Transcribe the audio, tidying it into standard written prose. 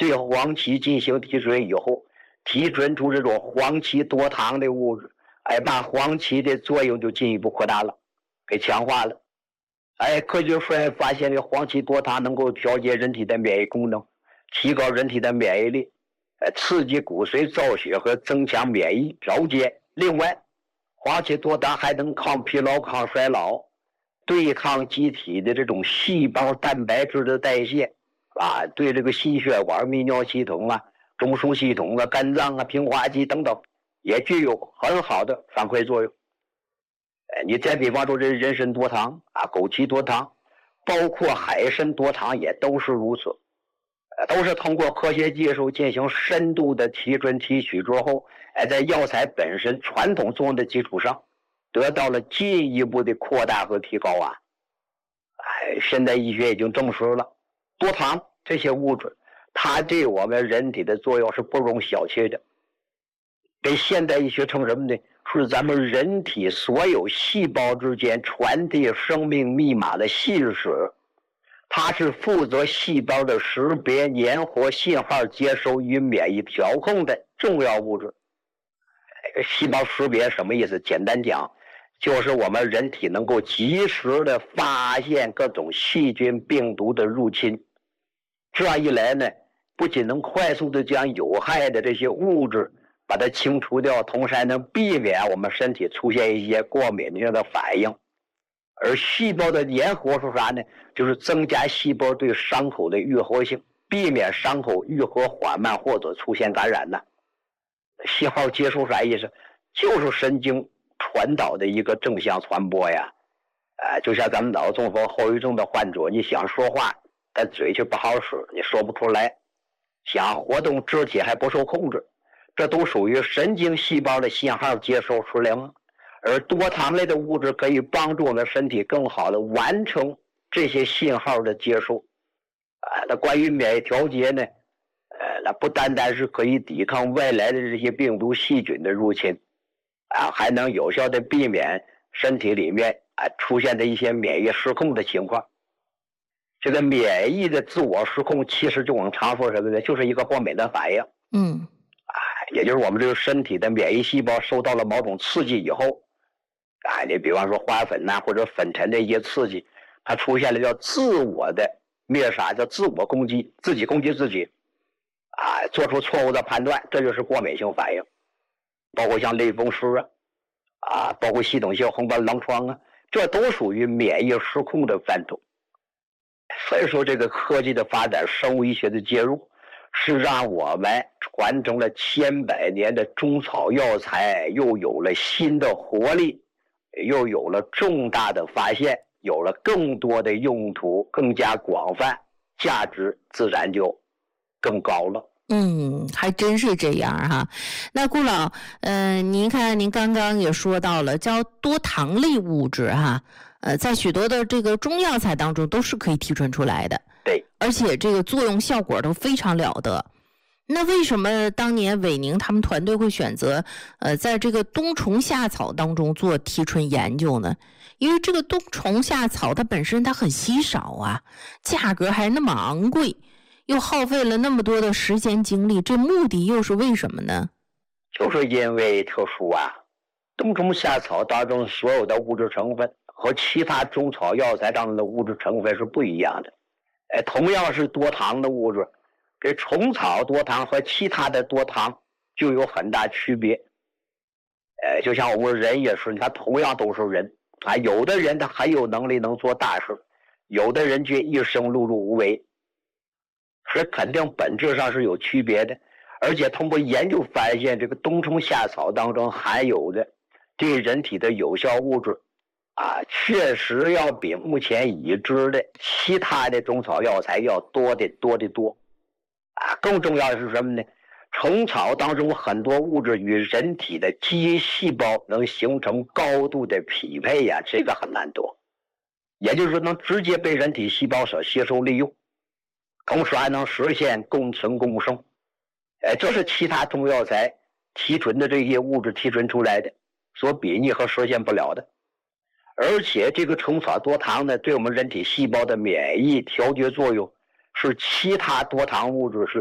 对黄芪进行提纯以后，提纯出这种黄芪多糖的物质，把黄芪的作用就进一步扩大了，给强化了。科学家发现这黄芪多糖能够调节人体的免疫功能，提高人体的免疫力，刺激骨髓造血和增强免疫调节。另外，黄芪多糖还能抗疲劳、抗衰老，对抗机体的这种细胞蛋白质的代谢对这个心血管、泌尿系统中枢系统肝脏平滑肌等等，也具有很好的反馈作用。你再比方说这人参多糖枸杞多糖，包括海参多糖也都是如此，都是通过科学技术进行深度的提纯提取之后，在药材本身传统作用的基础上，得到了进一步的扩大和提高现代医学已经证实了，多糖这些物质，它对我们人体的作用是不容小觑的。给现代医学称什么呢？是咱们人体所有细胞之间传递生命密码的信使，它是负责细胞的识别、粘活、信号接收与免疫调控的重要物质。细胞识别什么意思？简单讲，就是我们人体能够及时的发现各种细菌、病毒的入侵。这样一来呢，不仅能快速的将有害的这些物质把它清除掉，同时还能避免我们身体出现一些过敏性的反应。而细胞的粘活是啥呢？就是增加细胞对伤口的愈合性，避免伤口愈合缓慢或者出现感染信号接收啥意思？就是神经传导的一个正向传播呀。就像咱们脑中风后遗症的患者，你想说话，但嘴却不好使，你说不出来，想活动肢体还不受控制，这都属于神经细胞的信号接收失灵。而多糖类的物质可以帮助我们身体更好的完成这些信号的接收。那关于免疫调节呢，那不单单是可以抵抗外来的这些病毒细菌的入侵，还能有效的避免身体里面出现的一些免疫失控的情况。这个免疫的自我失控，其实就我们常说什么呢？就是一个过敏的反应。也就是我们这个身体的免疫细胞受到了某种刺激以后，你比方说花粉或者粉尘的一些刺激，它出现了叫自我的灭杀，叫自我攻击，自己攻击自己，做出错误的判断，这就是过敏性反应。包括像类风湿包括系统性红斑狼疮这都属于免疫失控的范畴。所以说这个科技的发展，生物医学的介入，是让我们传承了千百年的中草药材又有了新的活力，又有了重大的发现，有了更多的用途，更加广泛，价值自然就更高了。 还真是这样哈。那顾老，您看您刚刚也说到了叫多糖类物质在许多的这个中药材当中都是可以提纯出来的。 对， 而且这个作用效果都非常了得。那为什么当年韦宁他们团队会选择在这个冬虫夏草当中做提纯研究呢？因为这个冬虫夏草它本身它很稀少价格还那么昂贵，又耗费了那么多的时间精力，这目的又是为什么呢？ 就是因为特殊冬虫夏草当中所有的物质成分和其他中草药材当中的物质成分是不一样的。同样是多糖的物质，这虫草多糖和其他的多糖就有很大区别。就像我们人也是，他同样都是人有的人他很有能力能做大事，有的人却一生碌碌无为，所以肯定本质上是有区别的。而且通过研究发现，这个冬虫夏草当中含有的对人体的有效物质确实要比目前已知的其他的中草药材要多得多。更重要的是什么呢？虫草当中很多物质与人体的基因细胞能形成高度的匹配这个很难得，也就是说能直接被人体细胞所吸收利用，同时还能实现共存共生。这是其他中药材提纯的这些物质提纯出来的所比拟和实现不了的。而且这个虫草多糖呢，对我们人体细胞的免疫调节作用是其他多糖物质是